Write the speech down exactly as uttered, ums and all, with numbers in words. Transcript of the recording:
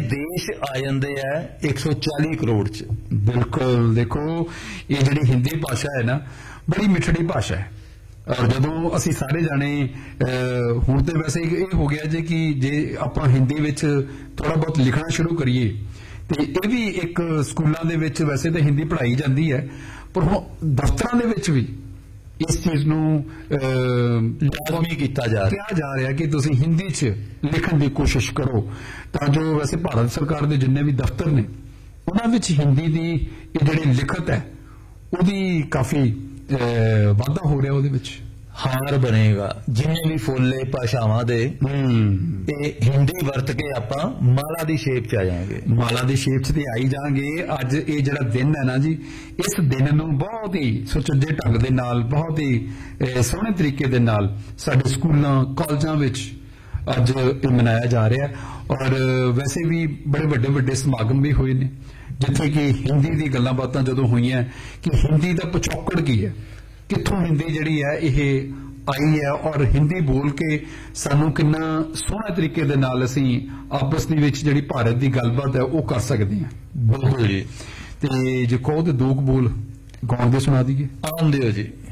देश आ जाते हैं एक सौ चाली करोड़ च। बिल्कुल, देखो ये जिहड़ी हिंदी भाषा है ना बड़ी मिठड़ी भाषा है और जदों असी सारे जाने हुण ते वैसे ये हो गया जे कि जे आपां हिंदी विच थोड़ा बहुत लिखना शुरू करिए ते ये भी एक स्कूलों दे विच वैसे तो हिंदी पढ़ाई जाती है पर हुण दफ्तरां दे विच भी इस चीज नूं लाजमी किया जा कहा जा रहा कि तुसीं हिंदी च लिखण दी कोशिश करो तां जो वैसे भारत सरकार दे जिन्ने भी दफ्तर ने उन्हां विच हिंदी दी जिहड़ी लिखत है उहदी काफी वाधा हो रहा उहदे विच हार बनेगा जिन्ने भी फुल्ले भाषावां दे हिंदी वरत के आपां माला दी शेप च आ जाएंगे माला दी शेप च आई जाएंगे। अज ये जिहड़ा दिन है ना जी इस दिन नूं बहुत ही सुचज्जे ढंग दे नाल बहुत ही सोहणे तरीके दे नाल साडे स्कूलां कॉलेजां विच अज मनाया जा रहा है और वैसे भी बड़े वड्डे वड्डे समागम भी होए ने जिथे कि हिंदी दी गल्लां बातां जदों होईयां कि हिंदी दा पिछोकड़ की है कित्थों हिंदी जिहड़ी है ये आई है और हिंदी बोल के सानू कितना सोहणे तरीके दे नाल असीं आपस दे विच जिहड़ी भारत दी गलबात है वो कर सकते हैं। बिल्कुल जी। ते जे कहो ते दो बोल गाउण दे सुना दईए आउण दिओ जी।